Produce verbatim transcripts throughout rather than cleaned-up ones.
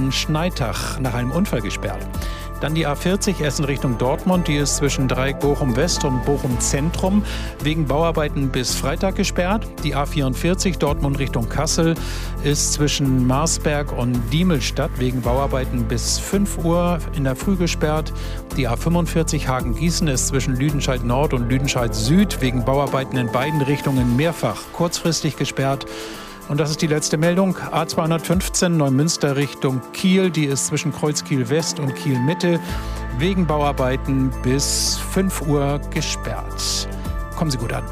von Schneitach nach einem Unfall gesperrt. Dann die A vierzig Essen Richtung Dortmund, die ist zwischen Dreieck Bochum-West und Bochum-Zentrum wegen Bauarbeiten bis Freitag gesperrt. Die A vierundvierzig Dortmund Richtung Kassel ist zwischen Marsberg und Diemelstadt wegen Bauarbeiten bis fünf Uhr in der Früh gesperrt. Die A fünfundvierzig Hagen-Gießen ist zwischen Lüdenscheid Nord und Lüdenscheid Süd wegen Bauarbeiten in beiden Richtungen mehrfach kurzfristig gesperrt. Und das ist die letzte Meldung. A zweihundertfünfzehn Neumünster Richtung Kiel. Die ist zwischen Kreuzkiel West und Kiel Mitte wegen Bauarbeiten bis fünf Uhr gesperrt. Kommen Sie gut an.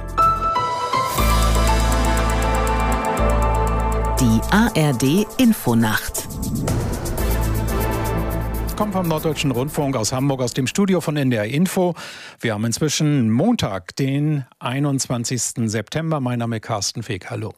Die A R D Infonacht. Kommt vom Norddeutschen Rundfunk aus Hamburg, aus dem Studio von N D R Info. Wir haben inzwischen Montag, den einundzwanzigsten September. Mein Name ist Carsten Feck. Hallo.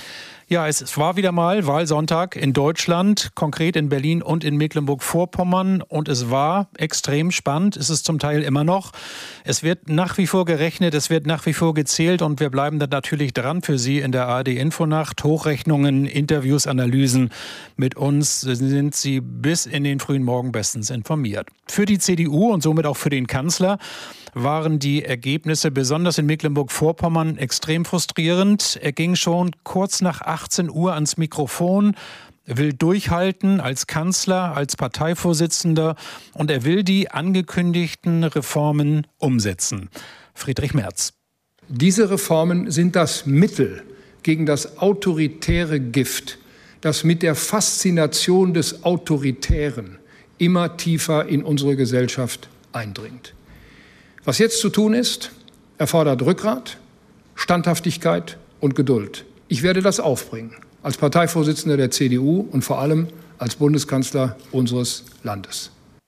Ja, es war wieder mal Wahlsonntag in Deutschland, konkret in Berlin und in Mecklenburg-Vorpommern. Und es war extrem spannend, ist es zum Teil immer noch. Es wird nach wie vor gerechnet, es wird nach wie vor gezählt und wir bleiben dann natürlich dran für Sie in der A R D Infonacht. Hochrechnungen, Interviews, Analysen. Mit uns sind Sie bis in den frühen Morgen bestens informiert. Für die C D U und somit auch für den Kanzler waren die Ergebnisse besonders in Mecklenburg-Vorpommern extrem frustrierend. Er ging schon kurz nach achtzehn Uhr ans Mikrofon, will durchhalten als Kanzler, als Parteivorsitzender und er will die angekündigten Reformen umsetzen. Friedrich Merz. Diese Reformen sind das Mittel gegen das autoritäre Gift, das mit der Faszination des Autoritären immer tiefer in unsere Gesellschaft eindringt. Was jetzt zu tun ist, erfordert Rückgrat, Standhaftigkeit und Geduld. Ich werde das aufbringen, als Parteivorsitzender der C D U und vor allem als Bundeskanzler unseres Landes.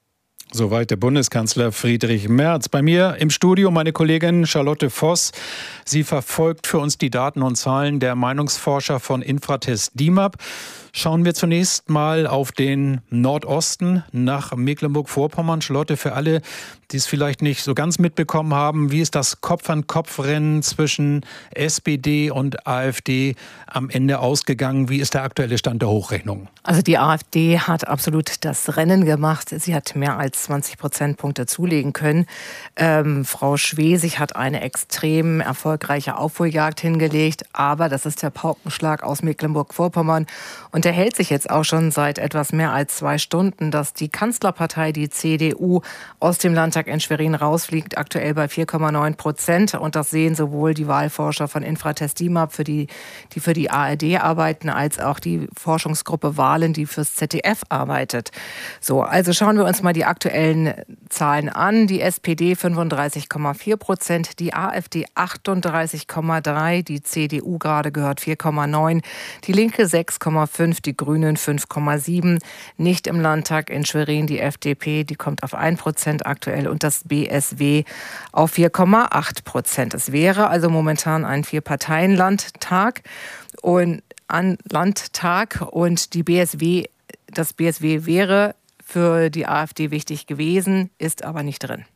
Soweit der Bundeskanzler Friedrich Merz. Bei mir im Studio meine Kollegin Charlotte Voss. Sie verfolgt für uns die Daten und Zahlen der Meinungsforscher von Infratest DIMAP. Schauen wir zunächst mal auf den Nordosten nach Mecklenburg-Vorpommern. Charlotte, für alle, die es vielleicht nicht so ganz mitbekommen haben, wie ist das Kopf-an-Kopf-Rennen zwischen S P D und AfD am Ende ausgegangen? Wie ist der aktuelle Stand der Hochrechnung? Also die AfD hat absolut das Rennen gemacht. Sie hat mehr als zwanzig Prozentpunkte zulegen können. Ähm, Frau Schwesig hat eine extrem erfolgreiche Aufholjagd hingelegt. Aber das ist der Paukenschlag aus Mecklenburg-Vorpommern. Und der hält sich jetzt auch schon seit etwas mehr als zwei Stunden, dass die Kanzlerpartei, die C D U, aus dem Landtag in Schwerin rausfliegt, aktuell bei vier Komma neun Prozent. Und das sehen sowohl die Wahlforscher von Infratest DIMAP, für die, die für die A R D arbeiten, als auch die Forschungsgruppe Wahlen, die fürs Z D F arbeitet. So, also schauen wir uns mal die aktuellen Zahlen an. Die S P D fünfunddreißig Komma vier Prozent, die AfD achtunddreißig Komma drei, die C D U gerade gehört vier Komma neun, die Linke sechs Komma fünf, die Grünen fünf Komma sieben, nicht im Landtag in Schwerin die F D P, die kommt auf ein Prozent aktuell und das B S W auf vier Komma acht Prozent. Es wäre also momentan ein Vier-Parteien-Landtag und an Landtag und die B S W, das B S W wäre für die AfD wichtig gewesen, ist aber nicht drin.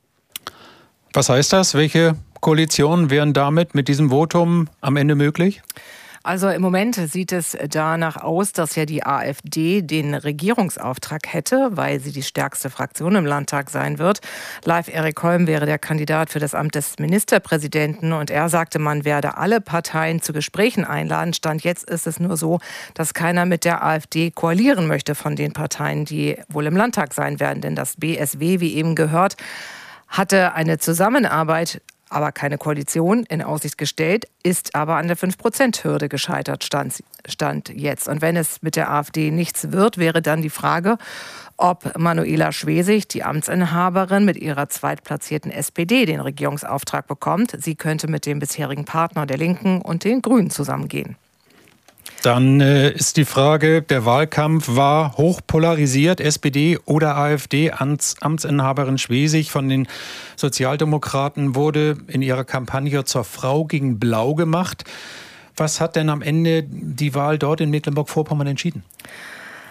Was heißt das? Welche Koalitionen wären damit mit diesem Votum am Ende möglich? Also im Moment sieht es danach aus, dass ja die AfD den Regierungsauftrag hätte, weil sie die stärkste Fraktion im Landtag sein wird. Live Erik Holm wäre der Kandidat für das Amt des Ministerpräsidenten und er sagte, man werde alle Parteien zu Gesprächen einladen. Stand jetzt ist es nur so, dass keiner mit der AfD koalieren möchte von den Parteien, die wohl im Landtag sein werden. Denn das B S W, wie eben gehört, hatte eine Zusammenarbeit, aber keine Koalition in Aussicht gestellt, ist aber an der fünf Prozent Hürde gescheitert, stand, stand jetzt. Und wenn es mit der AfD nichts wird, wäre dann die Frage, ob Manuela Schwesig, die Amtsinhaberin, mit ihrer zweitplatzierten S P D den Regierungsauftrag bekommt. Sie könnte mit dem bisherigen Partner der Linken und den Grünen zusammengehen. Dann äh, ist die Frage, der Wahlkampf war hoch polarisiert, S P D oder AfD. Amts, Amtsinhaberin Schwesig von den Sozialdemokraten wurde in ihrer Kampagne zur Frau gegen Blau gemacht. Was hat denn am Ende die Wahl dort in Mecklenburg-Vorpommern entschieden?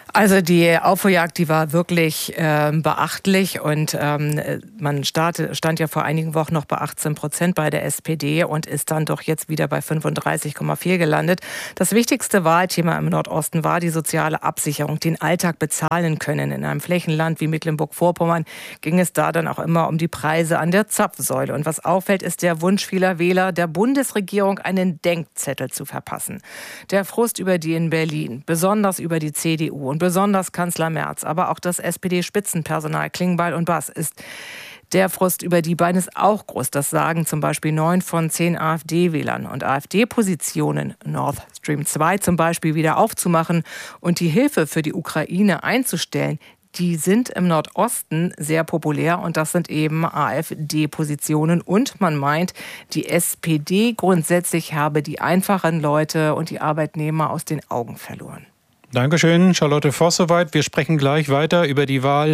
Also die Aufholjagd, die war wirklich äh, beachtlich und ähm, man start, stand ja vor einigen Wochen noch bei achtzehn Prozent bei der S P D und ist dann doch jetzt wieder bei fünfunddreißig Komma vier gelandet. Das wichtigste Wahlthema im Nordosten war die soziale Absicherung, den Alltag bezahlen können. In einem Flächenland wie Mecklenburg-Vorpommern ging es da dann auch immer um die Preise an der Zapfsäule. Und was auffällt, ist der Wunsch vieler Wähler, der Bundesregierung einen Denkzettel zu verpassen. Der Frust über die in Berlin, besonders über die C D U und besonders Kanzler Merz, aber auch das S P D-Spitzenpersonal Klingbeil und Bass ist der Frust über die beiden ist auch groß. Das sagen zum Beispiel neun von zehn AfD-Wählern. Und AfD-Positionen, Nord Stream zwei zum Beispiel, wieder aufzumachen und die Hilfe für die Ukraine einzustellen, die sind im Nordosten sehr populär und das sind eben AfD-Positionen. Und man meint, die S P D grundsätzlich habe die einfachen Leute und die Arbeitnehmer aus den Augen verloren. Dankeschön, Charlotte Voss soweit. Wir sprechen gleich weiter über die Wahl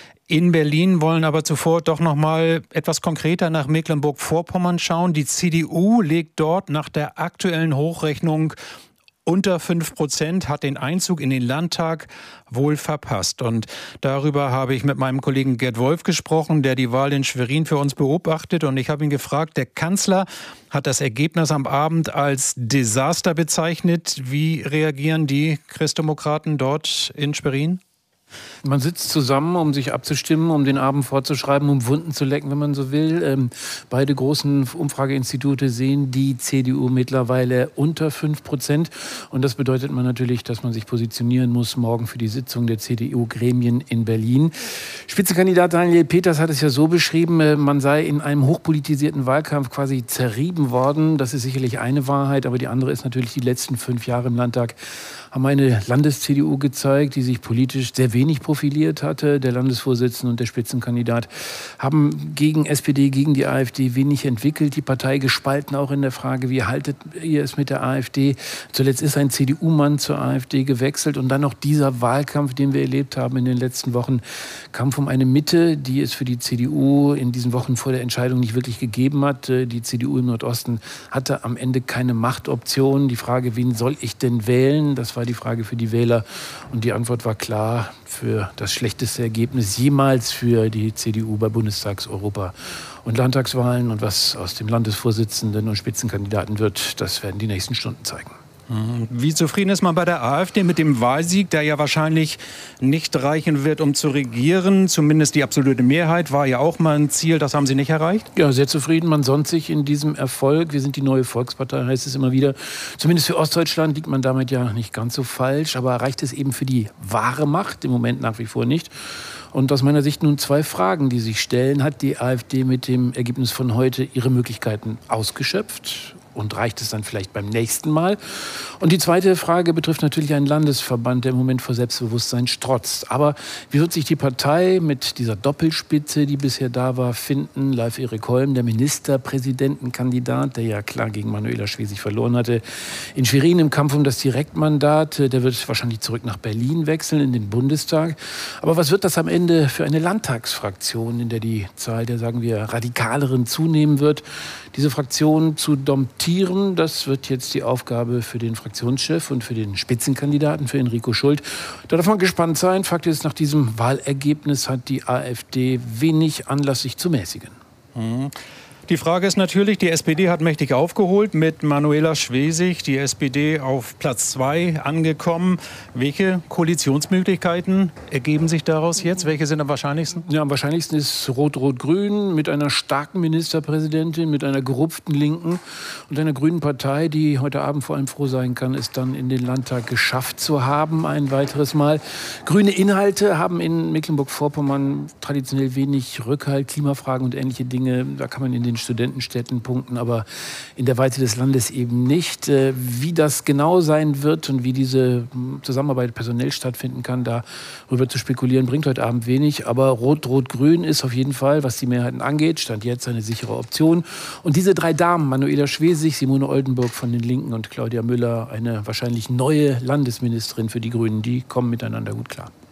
in Berlin, wollen aber zuvor doch noch mal etwas konkreter nach Mecklenburg-Vorpommern schauen. Die C D U legt dort nach der aktuellen Hochrechnung unter fünf Prozent, hat den Einzug in den Landtag wohl verpasst. Und darüber habe ich mit meinem Kollegen Gerd Wolf gesprochen, der die Wahl in Schwerin für uns beobachtet. Und ich habe ihn gefragt, der Kanzler hat das Ergebnis am Abend als Desaster bezeichnet. Wie reagieren die Christdemokraten dort in Schwerin? Man sitzt zusammen, um sich abzustimmen, um den Abend vorzuschreiben, um Wunden zu lecken, wenn man so will. Ähm, beide großen Umfrageinstitute sehen die C D U mittlerweile unter fünf Prozent. Und das bedeutet man natürlich, dass man sich positionieren muss morgen für die Sitzung der C D U-Gremien in Berlin. Spitzenkandidat Daniel Peters hat es ja so beschrieben, äh, man sei in einem hochpolitisierten Wahlkampf quasi zerrieben worden. Das ist sicherlich eine Wahrheit, aber die andere ist natürlich, die letzten fünf Jahre im Landtag haben eine Landes-C D U gezeigt, die sich politisch sehr wenig profiliert hatte. Der Landesvorsitzende und der Spitzenkandidat haben gegen S P D, gegen die AfD wenig entwickelt. Die Partei gespalten auch in der Frage, wie haltet ihr es mit der AfD? Zuletzt ist ein C D U-Mann zur AfD gewechselt. Und dann noch dieser Wahlkampf, den wir erlebt haben in den letzten Wochen, Kampf um eine Mitte, die es für die C D U in diesen Wochen vor der Entscheidung nicht wirklich gegeben hat. Die C D U im Nordosten hatte am Ende keine Machtoption. Die Frage, wen soll ich denn wählen? Das war die Frage für die Wähler. Und die Antwort war klar, für das schlechteste Ergebnis jemals für die C D U bei Bundestags-, Europa- und Landtagswahlen. Und was aus dem Landesvorsitzenden und Spitzenkandidaten wird, das werden die nächsten Stunden zeigen. Wie zufrieden ist man bei der AfD mit dem Wahlsieg, der ja wahrscheinlich nicht reichen wird, um zu regieren? Zumindest die absolute Mehrheit war ja auch mal ein Ziel, das haben Sie nicht erreicht? Ja, sehr zufrieden. Man sonnt sich in diesem Erfolg. Wir sind die neue Volkspartei, heißt es immer wieder. Zumindest für Ostdeutschland liegt man damit ja nicht ganz so falsch, aber erreicht es eben für die wahre Macht? Im Moment nach wie vor nicht. Und aus meiner Sicht nun zwei Fragen, die sich stellen. Hat die AfD mit dem Ergebnis von heute ihre Möglichkeiten ausgeschöpft? Und reicht es dann vielleicht beim nächsten Mal? Und die zweite Frage betrifft natürlich einen Landesverband, der im Moment vor Selbstbewusstsein strotzt. Aber wie wird sich die Partei mit dieser Doppelspitze, die bisher da war, finden? Leif Erik Holm, der Ministerpräsidentenkandidat, der ja klar gegen Manuela Schwesig verloren hatte, in Schwerin im Kampf um das Direktmandat, der wird wahrscheinlich zurück nach Berlin wechseln, in den Bundestag. Aber was wird das am Ende für eine Landtagsfraktion, in der die Zahl der, sagen wir, Radikaleren zunehmen wird? Diese Fraktion zu domptieren, das wird jetzt die Aufgabe für den Fraktionschef und für den Spitzenkandidaten, für Enrico Schult. Da darf man gespannt sein. Fakt ist, nach diesem Wahlergebnis hat die AfD wenig Anlass, sich zu mäßigen. Mhm. Die Frage ist natürlich, die S P D hat mächtig aufgeholt mit Manuela Schwesig, die S P D auf Platz zwei angekommen. Welche Koalitionsmöglichkeiten ergeben sich daraus jetzt? Welche sind am wahrscheinlichsten? Ja, am wahrscheinlichsten ist Rot-Rot-Grün mit einer starken Ministerpräsidentin, mit einer gerupften Linken und einer grünen Partei, die heute Abend vor allem froh sein kann, es dann in den Landtag geschafft zu haben, ein weiteres Mal. Grüne Inhalte haben in Mecklenburg-Vorpommern traditionell wenig Rückhalt, Klimafragen und ähnliche Dinge. Da kann man in den Studentenstädten punkten, aber in der Weite des Landes eben nicht. Wie das genau sein wird und wie diese Zusammenarbeit personell stattfinden kann, darüber zu spekulieren, bringt heute Abend wenig. Aber Rot-Rot-Grün ist auf jeden Fall, was die Mehrheiten angeht, Stand jetzt eine sichere Option. Und diese drei Damen, Manuela Schwesig, Simone Oldenburg von den Linken und Claudia Müller, eine wahrscheinlich neue Landesministerin für die Grünen, die kommen miteinander gut klar.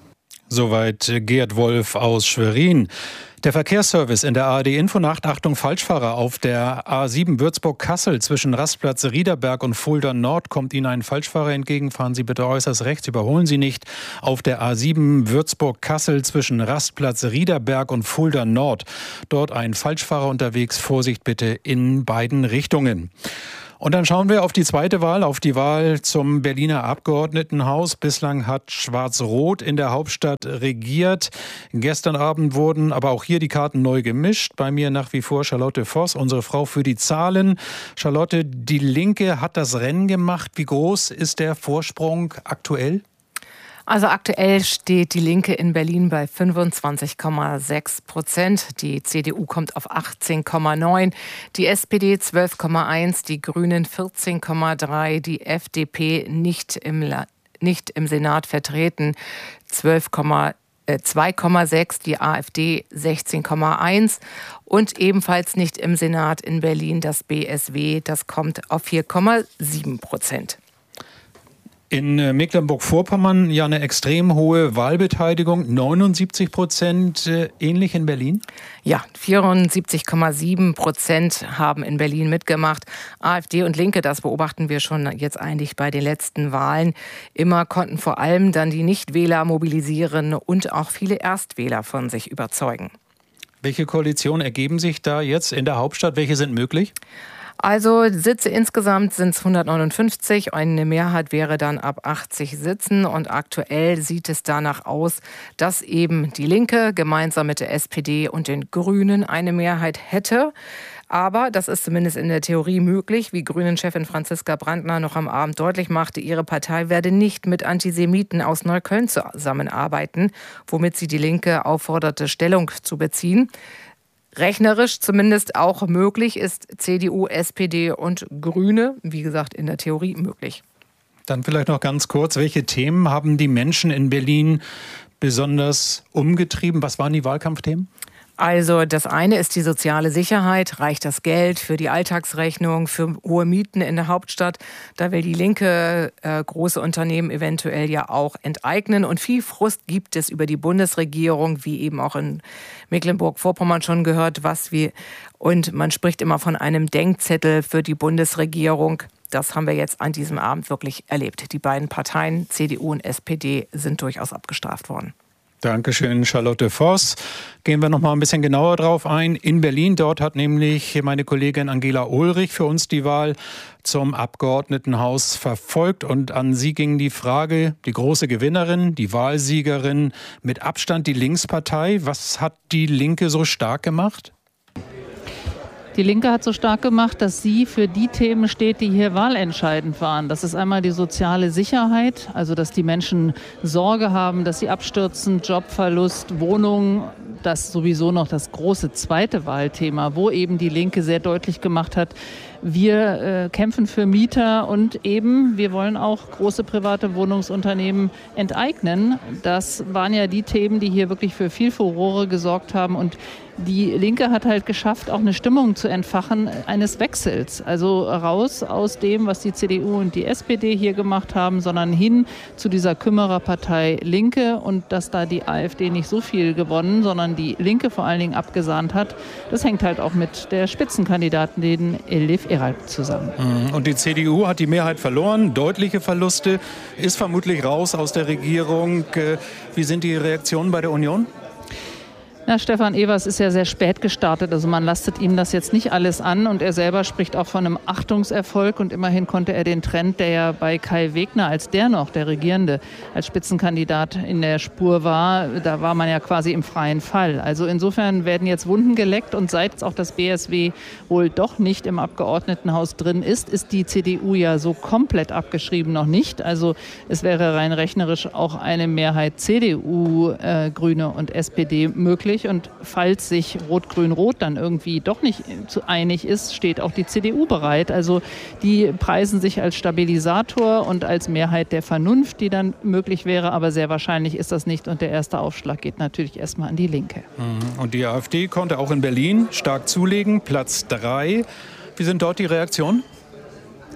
Soweit Gerd Wolf aus Schwerin. Der Verkehrsservice in der A R D-Infonacht. Achtung, Falschfahrer. Auf der A sieben Würzburg-Kassel zwischen Rastplatz Riederberg und Fulda Nord kommt Ihnen ein Falschfahrer entgegen. Fahren Sie bitte äußerst rechts, überholen Sie nicht. Auf der A sieben Würzburg-Kassel zwischen Rastplatz Riederberg und Fulda Nord. Dort ein Falschfahrer unterwegs. Vorsicht bitte in beiden Richtungen. Und dann schauen wir auf die zweite Wahl, auf die Wahl zum Berliner Abgeordnetenhaus. Bislang hat Schwarz-Rot in der Hauptstadt regiert. Gestern Abend wurden aber auch hier die Karten neu gemischt. Bei mir nach wie vor Charlotte Voss, unsere Frau für die Zahlen. Charlotte, die Linke hat das Rennen gemacht. Wie groß ist der Vorsprung aktuell? Also aktuell steht die Linke in Berlin bei fünfundzwanzig Komma sechs Prozent. Die C D U kommt auf achtzehn Komma neun, die S P D zwölf Komma eins, die Grünen vierzehn Komma drei, die F D P nicht im, La- nicht im Senat vertreten zwei Komma sechs, die A F D sechzehn Komma eins und ebenfalls nicht im Senat in Berlin das B S W, das kommt auf vier Komma sieben Prozent. In Mecklenburg-Vorpommern ja eine extrem hohe Wahlbeteiligung, neunundsiebzig Prozent, ähnlich in Berlin? Ja, vierundsiebzig Komma sieben Prozent haben in Berlin mitgemacht. AfD und Linke, das beobachten wir schon jetzt eigentlich bei den letzten Wahlen. Immer konnten vor allem dann die Nichtwähler mobilisieren und auch viele Erstwähler von sich überzeugen. Welche Koalitionen ergeben sich da jetzt in der Hauptstadt? Welche sind möglich? Also Sitze insgesamt sind es hundertneunundfünfzig, eine Mehrheit wäre dann ab achtzig Sitzen und aktuell sieht es danach aus, dass eben die Linke gemeinsam mit der S P D und den Grünen eine Mehrheit hätte. Aber das ist zumindest in der Theorie möglich, wie Grünen-Chefin Franziska Brandner noch am Abend deutlich machte, ihre Partei werde nicht mit Antisemiten aus Neukölln zusammenarbeiten, womit sie die Linke aufforderte, Stellung zu beziehen. Rechnerisch zumindest auch möglich ist C D U, S P D und Grüne, wie gesagt, in der Theorie möglich. Dann vielleicht noch ganz kurz, welche Themen haben die Menschen in Berlin besonders umgetrieben? Was waren die Wahlkampfthemen? Also das eine ist die soziale Sicherheit, reicht das Geld für die Alltagsrechnung, für hohe Mieten in der Hauptstadt. Da will die Linke äh, große Unternehmen eventuell ja auch enteignen. Und viel Frust gibt es über die Bundesregierung, wie eben auch in Mecklenburg-Vorpommern schon gehört, was wir und man spricht immer von einem Denkzettel für die Bundesregierung. Das haben wir jetzt an diesem Abend wirklich erlebt. Die beiden Parteien, C D U und S P D, sind durchaus abgestraft worden. Dankeschön, Charlotte Voss. Gehen wir noch mal ein bisschen genauer drauf ein. In Berlin, dort hat nämlich meine Kollegin Angela Ulrich für uns die Wahl zum Abgeordnetenhaus verfolgt. Und an sie ging die Frage, die große Gewinnerin, die Wahlsiegerin, mit Abstand die Linkspartei. Was hat die Linke so stark gemacht? Die Linke hat so stark gemacht, dass sie für die Themen steht, die hier wahlentscheidend waren. Das ist einmal die soziale Sicherheit, also dass die Menschen Sorge haben, dass sie abstürzen, Jobverlust, Wohnungen. Das sowieso noch das große zweite Wahlthema, wo eben die Linke sehr deutlich gemacht hat, wir äh, kämpfen für Mieter und eben, wir wollen auch große private Wohnungsunternehmen enteignen. Das waren ja die Themen, die hier wirklich für viel Furore gesorgt haben. Und die Linke hat halt geschafft, auch eine Stimmung zu entfachen eines Wechsels. Also raus aus dem, was die C D U und die S P D hier gemacht haben, sondern hin zu dieser Kümmererpartei Linke. Und dass da die AfD nicht so viel gewonnen, sondern die Linke vor allen Dingen abgesahnt hat, das hängt halt auch mit der Spitzenkandidatin Elif Eralp zusammen. Und die C D U hat die Mehrheit verloren, deutliche Verluste, ist vermutlich raus aus der Regierung. Wie sind die Reaktionen bei der Union? Ja, Stefan Evers ist ja sehr spät gestartet, also man lastet ihm das jetzt nicht alles an und er selber spricht auch von einem Achtungserfolg und immerhin konnte er den Trend, der ja bei Kai Wegner, als der noch, der Regierende, als Spitzenkandidat in der Spur war, da war man ja quasi im freien Fall. Also insofern werden jetzt Wunden geleckt und seit jetzt auch das B S W wohl doch nicht im Abgeordnetenhaus drin ist, ist die C D U ja so komplett abgeschrieben noch nicht. Also es wäre rein rechnerisch auch eine Mehrheit C D U, äh, Grüne und S P D möglich. Und falls sich Rot-Grün-Rot dann irgendwie doch nicht zu einig ist, steht auch die C D U bereit. Also die preisen sich als Stabilisator und als Mehrheit der Vernunft, die dann möglich wäre. Aber sehr wahrscheinlich ist das nicht. Und der erste Aufschlag geht natürlich erstmal an die Linke. Und die AfD konnte auch in Berlin stark zulegen, Platz drei. Wie sind dort die Reaktionen?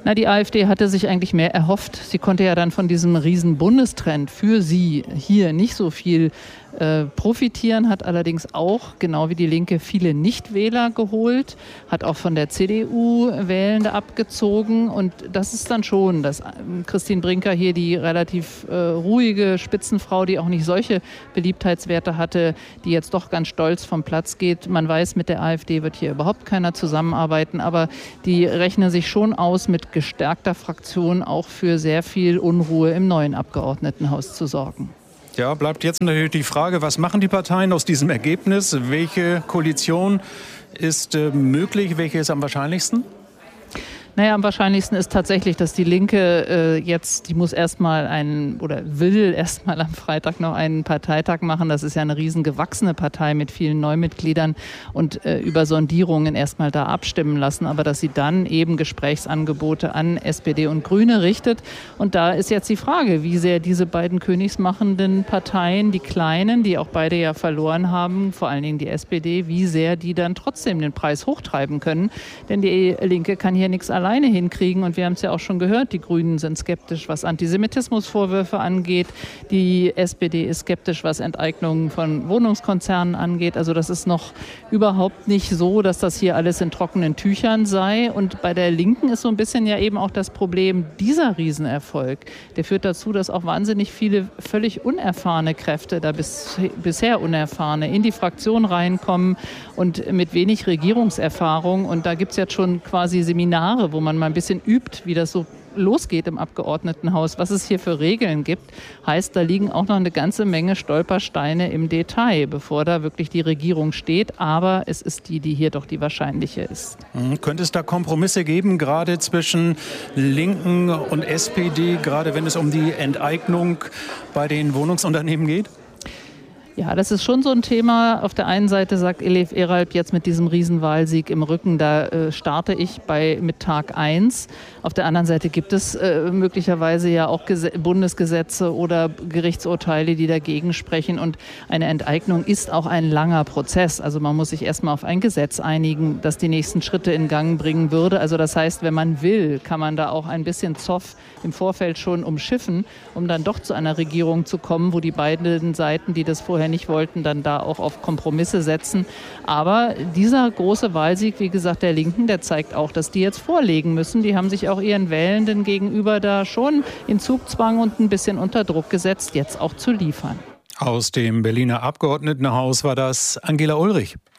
Na, die AfD hatte sich eigentlich mehr erhofft. Sie konnte ja dann von diesem riesen Bundestrend für sie hier nicht so viel äh, profitieren, hat allerdings auch, genau wie die Linke, viele Nichtwähler geholt, hat auch von der C D U Wählende abgezogen. Und das ist dann schon, dass Christine Brinker hier, die relativ äh, ruhige Spitzenfrau, die auch nicht solche Beliebtheitswerte hatte, die jetzt doch ganz stolz vom Platz geht. Man weiß, mit der AfD wird hier überhaupt keiner zusammenarbeiten, aber die rechnen sich schon aus, mit gestärkter Fraktion auch für sehr viel Unruhe im neuen Abgeordnetenhaus zu sorgen. Ja, bleibt jetzt natürlich die Frage, was machen die Parteien aus diesem Ergebnis? Welche Koalition ist äh, möglich? Welche ist am wahrscheinlichsten? Naja, am wahrscheinlichsten ist tatsächlich, dass die Linke äh, jetzt, die muss erstmal einen oder will erstmal am Freitag noch einen Parteitag machen. Das ist ja eine riesen gewachsene Partei mit vielen Neumitgliedern und äh, über Sondierungen erstmal da abstimmen lassen. Aber dass sie dann eben Gesprächsangebote an S P D und Grüne richtet. Und da ist jetzt die Frage, wie sehr diese beiden königsmachenden Parteien, die kleinen, die auch beide ja verloren haben, vor allen Dingen die S P D, wie sehr die dann trotzdem den Preis hochtreiben können. Denn die Linke kann hier nichts alleine hinkriegen. Und wir haben es ja auch schon gehört, die Grünen sind skeptisch, was Antisemitismusvorwürfe angeht. Die S P D ist skeptisch, was Enteignungen von Wohnungskonzernen angeht. Also das ist noch überhaupt nicht so, dass das hier alles in trockenen Tüchern sei. Und bei der Linken ist so ein bisschen ja eben auch das Problem, dieser Riesenerfolg, der führt dazu, dass auch wahnsinnig viele völlig unerfahrene Kräfte, da bis, bisher unerfahrene, in die Fraktion reinkommen und mit wenig Regierungserfahrung. Und da gibt es jetzt schon quasi Seminare, wo man mal ein bisschen übt, wie das so losgeht im Abgeordnetenhaus, was es hier für Regeln gibt, heißt, da liegen auch noch eine ganze Menge Stolpersteine im Detail, bevor da wirklich die Regierung steht. Aber es ist die, die hier doch die wahrscheinliche ist. Mhm. Könnte es da Kompromisse geben, gerade zwischen Linken und S P D, gerade wenn es um die Enteignung bei den Wohnungsunternehmen geht? Ja, das ist schon so ein Thema. Auf der einen Seite sagt Elif Eralp jetzt mit diesem Riesenwahlsieg im Rücken, da äh, starte ich bei, mit Tag eins. Auf der anderen Seite gibt es äh, möglicherweise ja auch Gese- Bundesgesetze oder Gerichtsurteile, die dagegen sprechen. Und eine Enteignung ist auch ein langer Prozess. Also man muss sich erstmal auf ein Gesetz einigen, das die nächsten Schritte in Gang bringen würde. Also das heißt, wenn man will, kann man da auch ein bisschen Zoff im Vorfeld schon umschiffen, um dann doch zu einer Regierung zu kommen, wo die beiden Seiten, die das vorher nicht wollten, dann da auch auf Kompromisse setzen. Aber dieser große Wahlsieg, wie gesagt, der Linken, der zeigt auch, dass die jetzt vorlegen müssen. Die haben sich auch ihren Wählenden gegenüber da schon in Zugzwang und ein bisschen unter Druck gesetzt, jetzt auch zu liefern. Aus dem Berliner Abgeordnetenhaus war das Angela Ulrich.